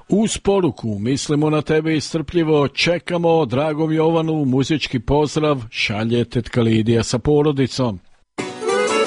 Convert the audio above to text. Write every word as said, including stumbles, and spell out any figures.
Uz poruku mislimo na tebe i strpljivo čekamo dragom Jovanu muzički pozdrav šalje tetka Lidija sa porodicom.